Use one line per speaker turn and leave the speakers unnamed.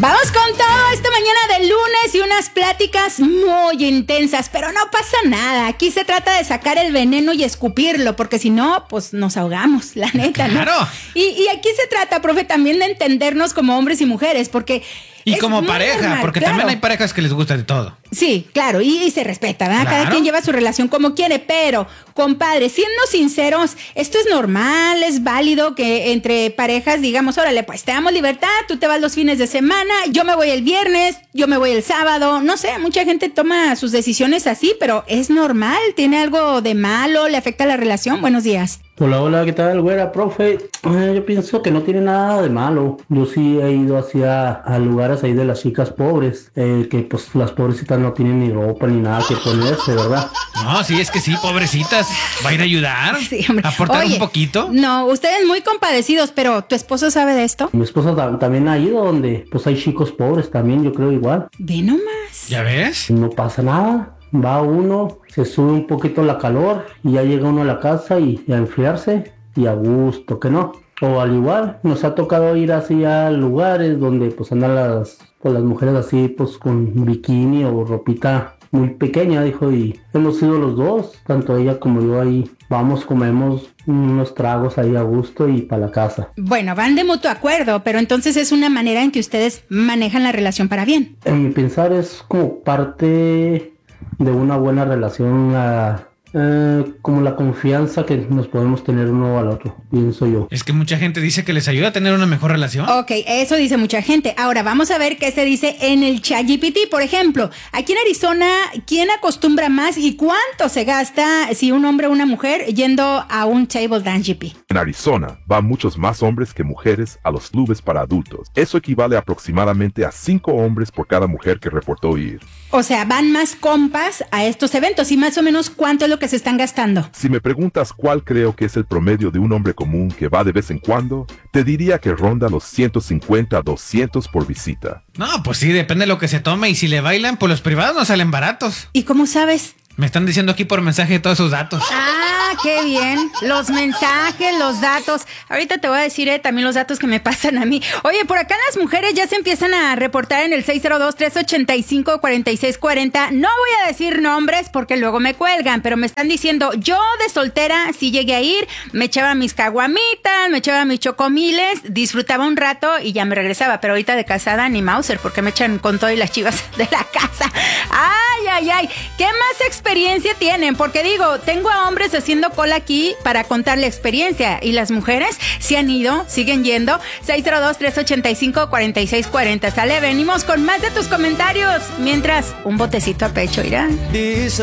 Vamos con todo esta mañana de lunes y unas pláticas muy intensas, pero no pasa nada. Aquí se trata de sacar el veneno y escupirlo, porque si no, pues nos ahogamos, la neta, ¿no?
¡Claro!
Y aquí se trata, profe, también de entendernos como hombres y mujeres, porque...
Y como pareja,
normal,
porque
claro.
también hay parejas que les gusta de todo.
Sí, claro, y se respeta, ¿verdad?
Claro.
Cada quien lleva su relación como quiere, pero, compadre, siendo sinceros, esto es normal, es válido que entre parejas digamos, órale, pues te damos libertad, tú te vas los fines de semana, yo me voy el viernes, yo me voy el sábado, no sé, mucha gente toma sus decisiones así, pero es normal, ¿tiene algo de malo? ¿Le afecta la relación? Buenos días.
Hola, ¿qué tal, güera, profe? Yo pienso que no tiene nada de malo. Yo sí he ido a lugares ahí de las chicas pobres, que pues las pobrecitas no tienen ni ropa ni nada que ponerse, ¿verdad?
No, sí, es que sí, pobrecitas. ¿Va a ir a ayudar?
Sí, hombre.
¿Aportar
Oye,
un poquito?
No, ustedes muy compadecidos, pero ¿tu esposo sabe de esto?
Mi esposa también ha ido donde pues hay chicos pobres también, yo creo igual.
Ve nomás.
¿Ya ves?
No pasa nada. Va uno, se sube un poquito la calor y ya llega uno a la casa y a enfriarse y a gusto, ¿que no? O al igual, nos ha tocado ir así a lugares donde pues andan las mujeres así pues con bikini o ropita muy pequeña, dijo, y hemos ido los dos, tanto ella como yo ahí, vamos, comemos unos tragos ahí a gusto y para la casa.
Bueno, van de mutuo acuerdo, pero entonces es una manera en que ustedes manejan la relación para bien.
En mi pensar es como parte de una buena relación, como la confianza que nos podemos tener uno al otro, pienso yo.
Es que mucha gente dice que les ayuda a tener una mejor relación.
Ok, eso dice mucha gente. Ahora vamos a ver qué se dice en el ChatGPT, por ejemplo. Aquí en Arizona, ¿quién acostumbra más y cuánto se gasta si un hombre o una mujer yendo a un table dance GP?
En Arizona, van muchos más hombres que mujeres a los clubes para adultos. Eso equivale aproximadamente a 5 hombres por cada mujer que reportó ir.
O sea, van más compas a estos eventos y más o menos cuánto es lo que se están gastando.
Si me preguntas cuál creo que es el promedio de un hombre común que va de vez en cuando, te diría que ronda los 150 a 200 por visita.
No, pues sí, depende de lo que se tome. Y si le bailan, pues los privados no salen baratos.
¿Y cómo sabes?
Me están diciendo aquí por mensaje todos sus datos.
Ah, qué bien. Los mensajes, los datos. Ahorita te voy a decir también los datos que me pasan a mí. Oye, por acá las mujeres ya se empiezan a reportar en el 602-385-4640. No voy a decir nombres porque luego me cuelgan, pero me están diciendo, yo de soltera sí llegué a ir, me echaba mis caguamitas, me echaba mis chocomiles, disfrutaba un rato y ya me regresaba. Pero ahorita de casada ni Mauser, porque me echan con todo y las chivas de la casa. Ay, ay, ay. ¿Qué más experiencia tienen? Porque digo, tengo a hombres haciendo cola aquí para contar la experiencia y las mujeres sí han ido, siguen yendo. 602-385-4640. Sale, venimos con más de tus comentarios. Mientras, un botecito a pecho, irá.